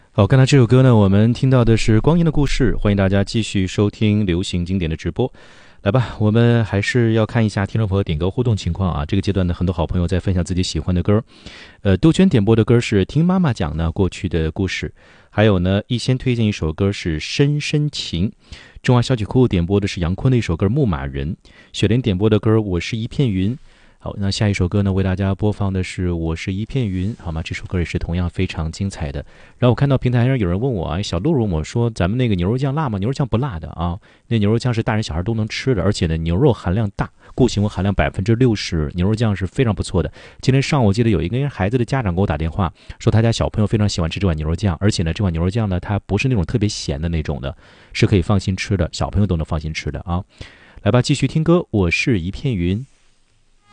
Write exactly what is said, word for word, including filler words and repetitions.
好，刚才这首歌呢，我们听到的是《光阴的故事》，欢迎大家继续收听流行经典的直播。来吧，我们还是要看一下听众朋友点歌互动情况啊。这个阶段呢，很多好朋友在分享自己喜欢的歌。呃，杜鹃点播的歌是《听妈妈讲呢过去的故事》，还有呢，一先推荐一首歌是《深深情》。中华小曲库点播的是杨坤的一首歌《牧马人》，雪莲点播的歌《我是一片云》。好，那下一首歌呢，为大家播放的是《我是一片云》，好吗？这首歌也是同样非常精彩的。然后我看到平台上有人问我啊，小鹿问我说，咱们那个牛肉酱辣吗？牛肉酱不辣的啊，那牛肉酱是大人小孩都能吃的，而且呢，牛肉含量大，固形物含量百分之六十，牛肉酱是非常不错的。今天上午我记得有一个孩子的家长给我打电话，说他家小朋友非常喜欢吃这碗牛肉酱，而且呢，这碗牛肉酱呢，它不是那种特别咸的那种的，是可以放心吃的，小朋友都能放心吃的啊。来吧，继续听歌，我是一片云。